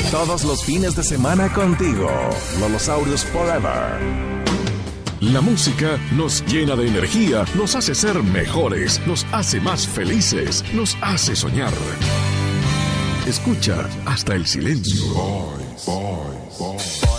Todos los fines de semana contigo. Lolosaurios Forever. La música nos llena de energía, nos hace ser mejores, nos hace más felices, nos hace soñar. Escucha hasta el silencio.